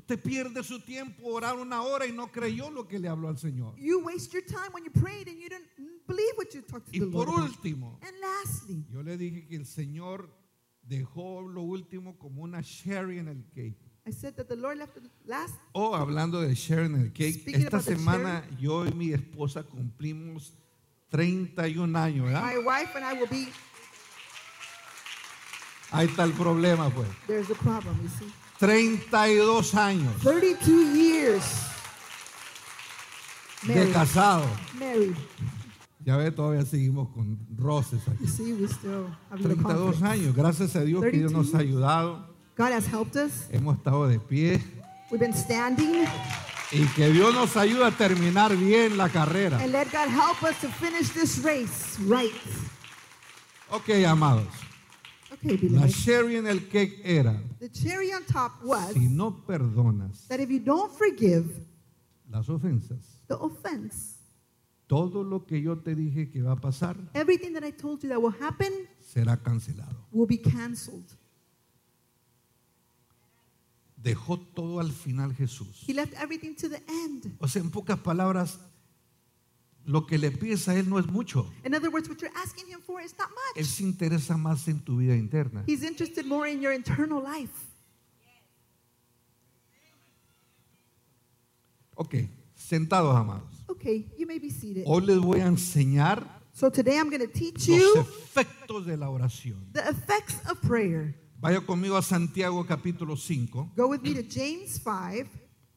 Usted pierde su tiempo orar 1 hora y no creyó lo que le habló al Señor. You waste your time when you prayed and you didn't believe what you talked to Y the por Lord about. último, And lastly, yo le dije que el Señor dejó lo último como una cherry en el cake. I said that the Lord left the last. Oh, hablando de cherry en el cake, Speaking esta about the semana yo y mi esposa cumplimos 31 años, ¿verdad? My wife and I will be. Ahí está el problema, pues. There's a problem, you see. 32 años 32 years de married. casado. Married. Ya ve, todavía seguimos con roces aquí. You see, we still have the 32 conflict. años, gracias a Dios que Dios nos ha ayudado. God has helped us. Hemos estado de pie We've been standing, y que Dios nos ayude a terminar bien la carrera. and let God help us to finish this race right. Ok, amados. Okay, La beloved. cherry en el cake era, The cherry on top was si no perdonas that if you don't forgive las ofensas, the offense, todo lo que yo te dije que va a pasar everything that I told you that will happen será cancelado. will be canceled. Dejó todo al final Jesús. He left everything to the end. O sea, en pocas palabras, lo que le pides a Él no es mucho. In other words, what you're asking him for is not Él much. se interesa más en tu vida interna. He's interested more in your internal life. Ok, sentados, amados. Okay, you may be seated. Hoy les voy a enseñar So today I'm going to teach los you efectos de la oración. the effects of prayer. Vaya conmigo a Santiago capítulo 5. Go with me to James 5.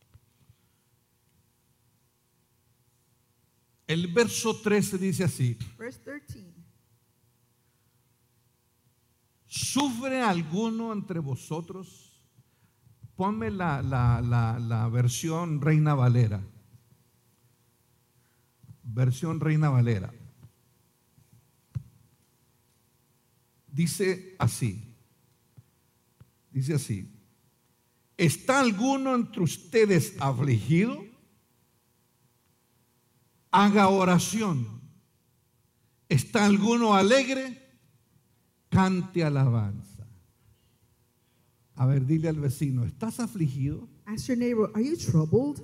El verso 13 dice así: Verse 13. ¿Sufre alguno entre vosotros? Ponme la versión Reina Valera. Versión Reina Valera. Dice así. Dice así: ¿está alguno entre ustedes afligido? Haga oración. ¿Está alguno alegre? Cante alabanza. A ver, dile al vecino: ¿estás afligido? Ask your neighbor, are you troubled?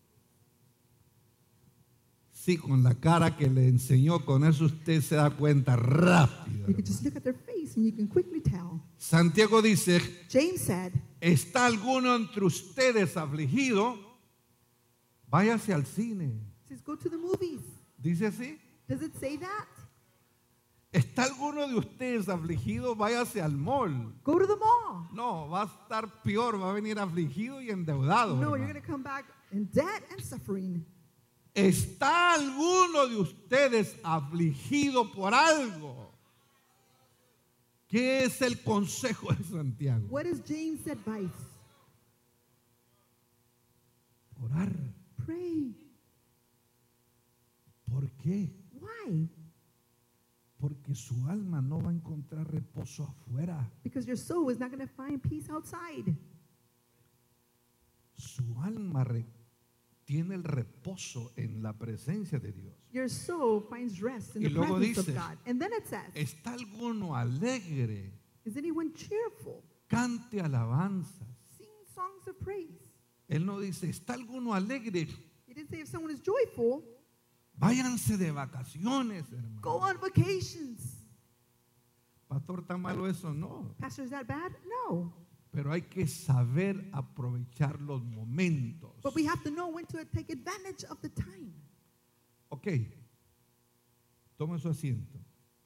Sí, con la cara que le enseñó, con eso usted se da cuenta rápido. You can just look at their face and you can quickly tell. Santiago dice: James said, ¿está alguno entre ustedes afligido? Váyase al cine. he says, go to the movies. Dice así: Does it say that? ¿está alguno de ustedes afligido? Váyase al mall. Go to the mall. No, va a estar peor, va a venir afligido y endeudado. No, you're hermano. going to come back in debt and suffering. ¿Está alguno de ustedes afligido por algo? ¿Qué es el consejo de Santiago? What is James' advice? Orar. Pray. ¿Por qué? Why? Porque su alma no va a encontrar reposo afuera. Because your soul is not going to find peace outside. Su alma tiene el reposo en la presencia de Dios. Your soul finds rest in Y the luego presence dice, of God. And then it says, ¿está alguno alegre? is anyone cheerful? Cante alabanzas. Sing songs of praise. Él no dice, ¿está alguno alegre? He didn't say if someone is joyful, Váyanse de vacaciones, hermano. go on vacations. Pastor, ¿está malo eso? No. Pastor, is that bad? No. Pero hay que saber aprovechar los momentos. But we have to know when to take advantage of the time. Ok. Tome su asiento.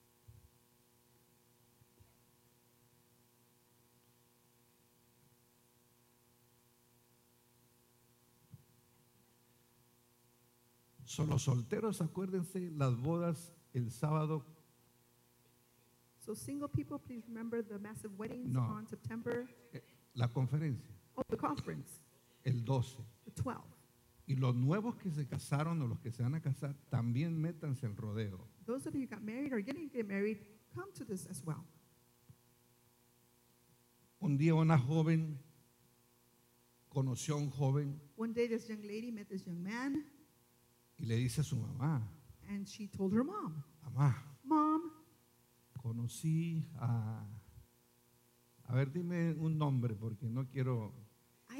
Son los solteros, acuérdense, las bodas el sábado. So single people, please remember the massive weddings No. on September, La conferencia, the conference, el 12. the 12th. Y los nuevos que se casaron o los que se van a casar, también métanse el rodeo. Those of you who got married or getting to get married, come to this as well. Un día una joven conoció a un joven One day this young lady met this young man, y le dice a su mamá: and she told her mom, mamá, Mom, conocí a ver, dime un nombre porque no quiero.